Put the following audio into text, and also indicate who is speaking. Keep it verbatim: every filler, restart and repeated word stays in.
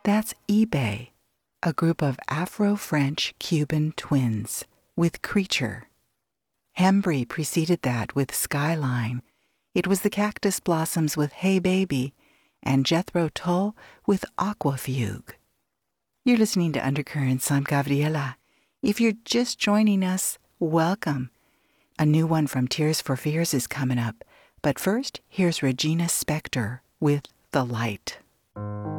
Speaker 1: That's eBay, a group of Afro-French-Cuban twins, with Creature. Hembry preceded that with Skyline. It was the Cactus Blossoms with Hey Baby, and Jethro Tull with Aquafugue. You're listening to Undercurrents. I'm Gabriela. If you're just joining us, welcome. A new one from Tears for Fears is coming up. But first, here's Regina Spektor with The Light.